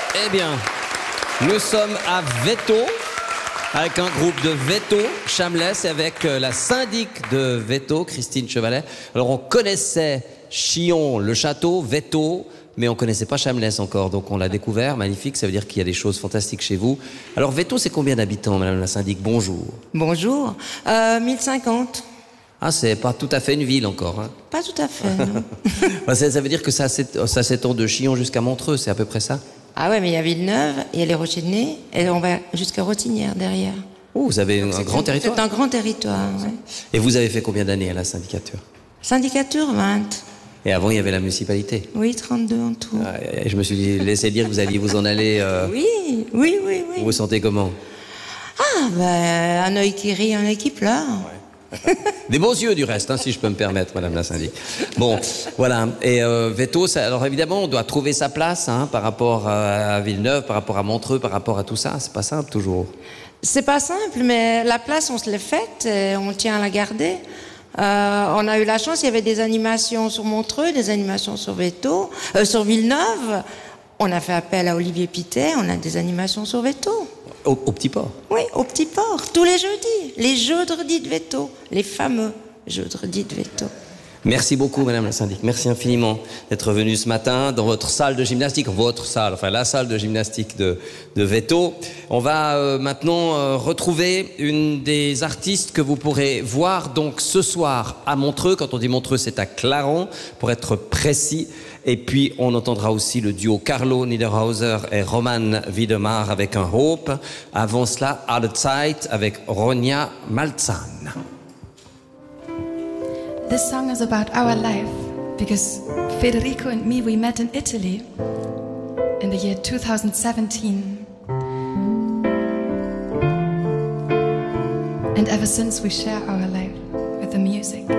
Eh bien, nous sommes à Veto, avec un groupe de Veto, Chamelès, et avec la syndic de Veto, Christine Chevalet. Alors, on connaissait Chillon, le château, Veto, mais on connaissait pas Chamelès encore, donc on l'a découvert, magnifique, ça veut dire qu'il y a des choses fantastiques chez vous. Alors, Veto, c'est combien d'habitants, madame la syndic? Bonjour. Bonjour. 1050. Ah, c'est pas tout à fait une ville encore, hein. Pas tout à fait, non. Ça veut dire que ça s'étend de Chillon jusqu'à Montreux, c'est à peu près ça? Ah ouais, mais il y a Villeneuve, il y a les Rochers de Nez, et on va jusqu'à Rotinière derrière. Oh, vous avez un grand territoire. C'est un grand territoire, ouais. Et vous avez fait combien d'années à la syndicature? Syndicature, 20. Et avant, il y avait la municipalité. Oui, 32 en tout. Et je me suis laissé dire que vous alliez vous en aller. Oui. Vous vous sentez comment? Ah, ben, un œil qui rit, un œil qui pleure. Des beaux yeux du reste, hein, si je peux me permettre, madame la syndic. Bon, voilà. Et Veto, alors évidemment, on doit trouver sa place, hein, par rapport à Villeneuve, par rapport à Montreux, par rapport à tout ça. C'est pas simple toujours. C'est pas simple, mais la place, on se l'est faite, et on tient à la garder. On a eu la chance, il y avait des animations sur Montreux, des animations sur Veto, sur Villeneuve. On a fait appel à Olivier Pittet, on a des animations sur Veto. Au Petit Port? Oui, au Petit Port, tous les jeudis. Les jeudredis de Veto, les fameux jeudredis de Veto. Merci beaucoup, madame la syndic. Merci infiniment d'être venue ce matin dans votre salle de gymnastique, la salle de gymnastique de Veto. On va maintenant retrouver une des artistes que vous pourrez voir donc ce soir à Montreux. Quand on dit Montreux, c'est à Clarens, pour être précis. Et puis, on entendra aussi le duo Carlo Niederhauser et Roman Wiedemar avec un Hope. Avant cela, Alle Zeit avec Ronja Malzahn. This song is about our life because Federico and me, we met in Italy in the year 2017. And ever since we share our life with the music.